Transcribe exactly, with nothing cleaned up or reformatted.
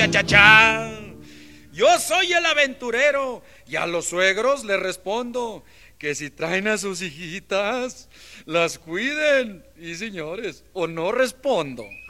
cha, cha, cha. Yo soy el aventurero y a los suegros les respondo que si traen a sus hijitas, las cuiden. Y señores, o no respondo.